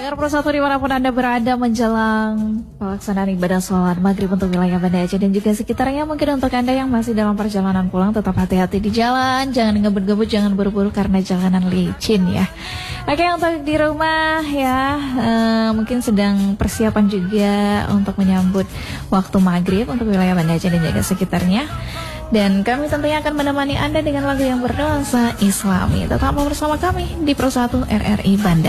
Pendengar Pro1 dimanapun Anda berada menjelang pelaksanaan ibadah sholat maghrib untuk wilayah Banda Aceh dan juga sekitarnya. Mungkin untuk Anda yang masih dalam perjalanan pulang, tetap hati-hati di jalan. Jangan ngebut-ngebut, jangan buru-buru karena jalanan licin ya. Oke, untuk di rumah ya, mungkin sedang persiapan juga untuk menyambut waktu maghrib untuk wilayah Banda Aceh dan juga sekitarnya. Dan kami tentunya akan menemani Anda dengan lagu yang bernuansa Islami. Tetap bersama kami di Pro1 RRI Banda.